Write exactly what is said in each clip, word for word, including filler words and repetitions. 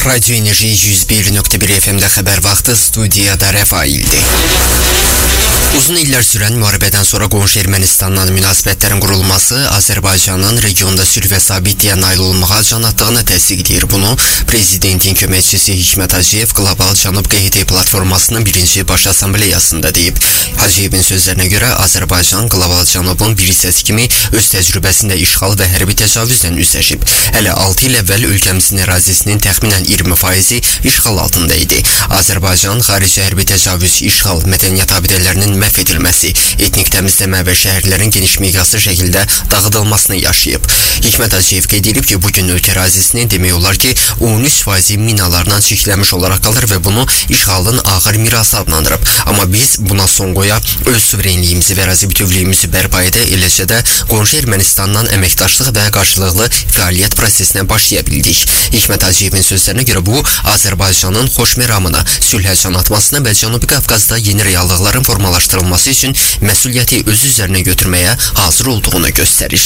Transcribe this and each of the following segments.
Radyo Enerji yüz bir nöqtə bir F M'də xəbər vaxtı, studiyada Rəfaildir. Uzun illər sürən müharibədən sonra qonşu Ermənistanla münasibətlərin qurulması Azərbaycanın regionda sülh və sabitliyə nail olmağa can attığını təsdiqləyir. Bunu Prezidentin köməkçisi Hikmət Hacıyev Qlobal Cənub Q H T platformasının birinci baş assambleyasında deyib. Hacıyevin sözlərinə görə Azərbaycan Qlobal Cənubun bir hissəsi kimi öz təcrübəsində işğal və hərbi təcavüzlə üzləşib. Hələ altı il əvvəl ölkəmizin ərazisinin təxminən iyirmi faizi işğal altında idi. Azərbaycan xarici hərbi təcavüz, işğal, mədəniyyət abidələrinin məhv edilməsi, etnik təmizləmə və şəhərlərin geniş miqyaslı şəkildə dağıdılmasını yaşayıb. Hikmət Hacıyev qeyd edib ki, bugün ölkə ərazisini demək olar ki, on üç faizi minalarla çirklənmiş olaraq qalır və bunu işğalın ağır mirası adlandırıb. Amma biz buna son qoya, öz suverenliyimizi və ərazi bütövlüyümüzü bərpa edə, eləcə də qonşu Ermənistandan əməkdaşlıq və qarşılıqlı fəaliyyət prosesinə başlaya bildik. Hikmət Hacıyevin sözlərinə görə bu, Azərbaycanın xoş məramına, sülhə can atmasına və Cənubi Qafqazda yeni reallıqların formalaşdırılması üçün məsuliyyəti öz üzərinə götürməyə hazır olduğunu göstərir.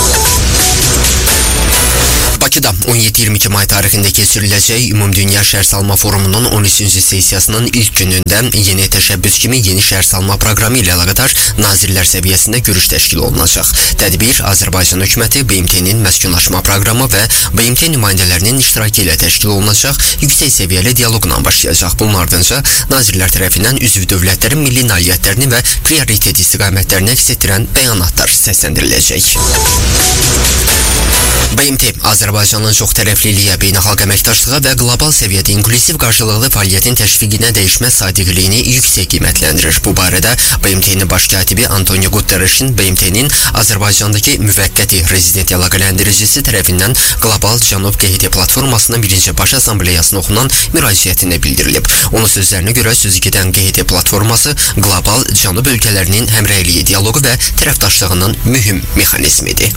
Bakıda on yeddi iyirmi iki may tarixində keçiriləcək Ümumdünya Şəhərsalma Forumunun on üçüncü sessiyasının ilk günündə yeni təşəbbüs kimi yeni şəhərsalma proqramı ilə əlaqədar nazirlər səviyyəsində görüş təşkil olunacaq. Tədbir Azərbaycan hökuməti, B M T-nin məskunlaşma proqramı və B M T nümayəndələrinin iştirakı ilə təşkil olunacaq yüksək səviyyəli dialoqla başlayacaq. Bunun ardınca nazirlər tərəfindən üzv dövlətlərin milli nailiyyətlərini və prioritet istiqamətlərini əks etdirən bəyanatlar səsləndiriləcək. B M T Azərbaycanın çox tərəfliliyə, beynəlxalq əməkdaşlığa və qlobal səviyyədə inklusiv qarşılıqlı fəaliyyətin təşviqinə dəyişməz sadiqliyini yüksək qiymətləndirir. Bu barədə B M T-nin baş katibi Antonio Guterres'in B M T-nin Azərbaycandakı müvəqqəti rezident əlaqələndiricisi tərəfindən Qlobal Cənub Q H T platformasının birinci baş assambleyasına oxunan müraciətində bildirilib. Onun sözlərinə görə sözü gedən Q H T platforması qlobal Cənub ölkələrinin həmrəyliyi, dialoqu və tərəfdaşlığının mühüm mexanizmidir.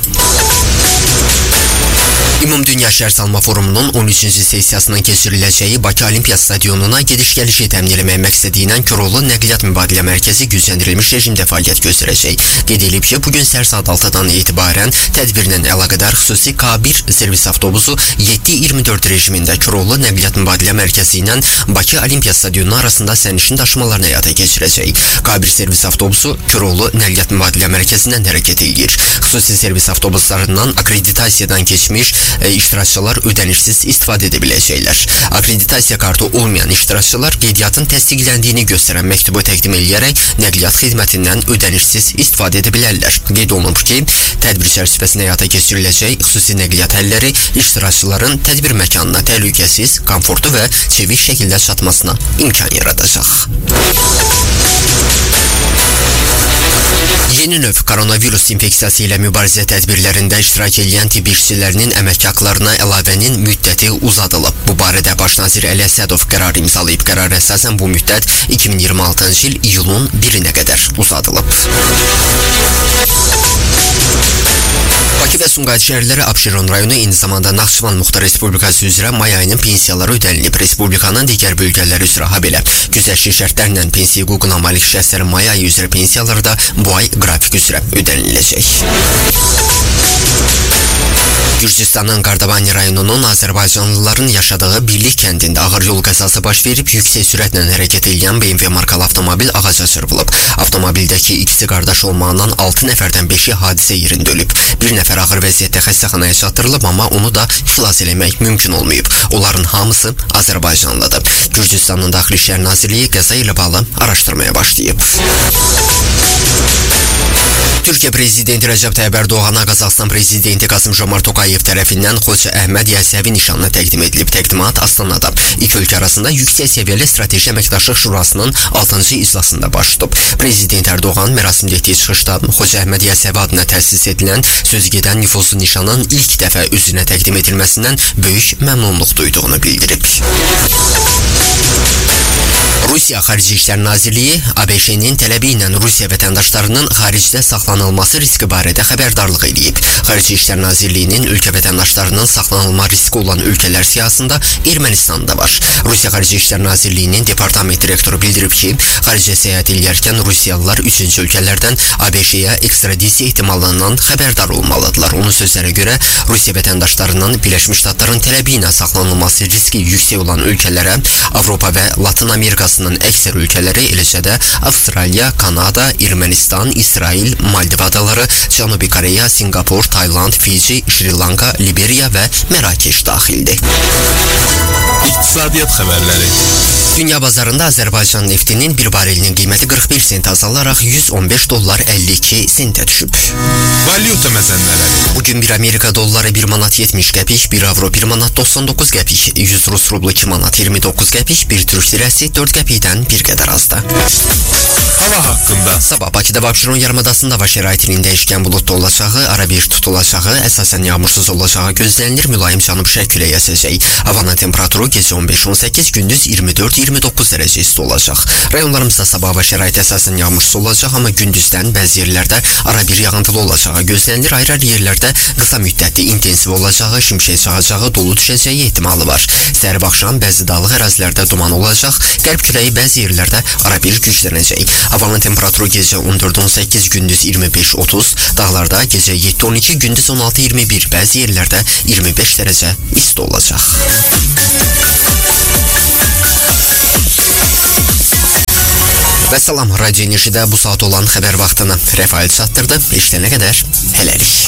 Ümumdünya Şəhərsalma Forumunun on üçüncü sessiyasının keçiriləcəyi Bakı Olimpiya Stadionuna gediş-gəlişi təmin etmək məqsədi ilə Koroğlu Nəqliyyat Mübadilə Mərkəzi gücləndirilmiş rejimdə fəaliyyət göstərəcək. Qeyd edilib ki, bugün səhər saat altıdan etibarən tədbirlə əlaqədar xüsusi K bir servis avtobusu yeddi iyirmi dörd rejimində Koroğlu Nəqliyyat Mübadilə Mərkəzi ilə Bakı Olimpiya Stadionu arasında sərnişin daşımalarını həyata keçirəcək. K bir servis avtobusu Koroğlu Nəqliyyat Mübadilə Mərkəzindən hərəkət edir. Xüsusi servis avtobuslarından akreditasiyadan keçmiş E, iştirakçılar ödənişsiz istifadə edə biləcəklər. Akreditasiya kartı olmayan iştirakçılar qeydiyyatın təsdiqləndiyini göstərən məktubu təqdim edərək nəqliyyat xidmətindən ödənişsiz istifadə edə bilərlər. Qeyd olunub ki, tədbir çərçivəsində həyata keçiriləcək xüsusi nəqliyyat həlləri iştirakçıların tədbir məkanına təhlükəsiz, komfortlu və çevik şəkildə çatmasına imkan yaradacaq. Yeni növ koronavirus infeksiyası ilə mübarizə tədbirlərində iştirak edən tibb işçilərinin əmək haqlarına əlavənin müddəti uzadılıb. Bu barədə Baş nazir Əli Əsədov qərar imzalayıb. Qərara əsasən bu müddət iki min iyirmi altıncı il iyulun birinə qədər uzadılıb. Bakı və Sumqayıt şəhərləri Abşeron rayonu eyni zamanda Naxçıvan Muxtar Respublikası üzrə may ayının pensiyaları ödənilib. Respublikanın digər bölgələri üzrə habelə güzəştli şərtlərlə pensiya hüququna malik şəxslərin may ayı üzrə pensiyaları da bu ay qrafik üzrə ödəniləcək. Gürcüstanın Qardabani rayonunun Azərbaycanlıların yaşadığı Birlik kəndində ağır yol qəzası baş verib, yüksək sürətlə hərəkət edən B M W markalı avtomobil ağaca çırpılıb. Avtomobildəki ikisi qardaş olmağından altı nəfərdən beşi hadisə yerində ölüb. Bir nəfər ağır vəziyyətdə xəstəxanaya çatdırılıb, amma onu da xilas eləmək mümkün olmayıb. Onların hamısı Azərbaycanlıdır. Gürcüstanın Daxili İşlər Nazirliyi qəza ilə bağlı araşdırmaya başlayıb. Türkiyə Prezidenti Rəcəb Tayyib Ərdoğana Qazaxıstan Prezidenti Qasım-Jomart Tokayev tərəfindən Xoca Əhməd Yəsəvi nişanına təqdim edilib. Təqdimat Astanada iki ölkə arasında yüksək səviyyəli strateji əməkdaşlıq şurasının altıncı iclasında baş tutub. Prezident Ərdoğan mərasimdə etdiyi çıxışda Xoca Əhməd Yəsəvi adına təsis edilən söz gedən nüfuzlu nişanın ilk dəfə üzünə təqdim edilməsindən böyük məmnunluq duyduğunu bildirib. Rusiya Xarici İşlər Nazirliyi A B Ş-nin tələbi ilə Rusiya vətəndaşlarının xaricdə saxlanılması riski barədə xəbərdarlıq edib. Xarici İşlər Nazirliyinin ölkə vətəndaşlarının saxlanılma riski olan ölkələr siyahısında Ermənistan da var. Rusiya Xarici İşlər Nazirliyinin departament direktoru bildirib ki, xaricə səyahət edərkən Rusiyalılar üçüncü ölkələrdən A B Ş-yə ekstradisiya ehtimalından xəbərdar olmalıdırlar. Onun sözlərə görə Rusiya vətəndaşlarının Birləşmiş Ştatların tələbi ilə saxlanılması riski yüksək olan ölkələrə Avropa və Latin Amerikasının əksər ölkələri, eləcə də Avstraliya, Kanada, Ermənistan, İsrail, Maldiv adaları, Cənubi Koreya, Singapur, Tayland, Fiji, Şri Lanka, Liberiya və Mərakeş daxildir. İqtisadiyyat xəbərləri. Dünya bazarında Azərbaycan neftinin bir barelinin qiyməti qırx bir sent azalaraq yüz on beş dollar əlli iki sentə düşüb. Valyuta məzənləri. Bugün bir Amerika dolları bir manat yetmiş qəpik, bir avro bir manat doxsan doqquz qəpik, yüz rus rublu iki manat iyirmi doqquz qəpik, bir türk lirəsi dörd qəpikdən bir qədər azda. Hava haqqında. Sabah Bakıda və Abşeron yarımadasında hava şəraitinin dəyişkən buludlu olacağı, arabir tutulacağı, əsasən yağmursuz olacağı gözlənilir. Mülayim cənub-şərq küləyi əsəcək. Havanın temperaturu gecə on beş on səkkiz, gündüz iyirmi dörd iyirmi doqquz dərəcə isti olacaq. Rayonlarımızda sabah hava şəraiti əsasən yağmursuz olacaq, amma gündüzdən bəzi yerlərdə arabir yağıntılı olacağı gözlənilir. Ayrı-ayrı yerlərdə qısa müddətli intensiv olacağı, şimşək çaxacağı, dolu düşəcəyi ehtimalı var. Səhər axşam bəzi dağlıq ərazilərdə duman olacaq. Qərb küləyi bəzi yerlərdə arabir güclənəcək. Havanın temperaturu gecə on dörd on səkkiz, gündüz iyirmi beş otuz, dağlarda gecə yeddi on iki, gündüz on altı iyirmi bir, bəzi yerlərdə iyirmi beş dərəcə isti olacaq. Və salam, Radio Enerjidə bu saat olan xəbər vaxtını Rəfail çatdırdı. Eşidənə qədər hələlik.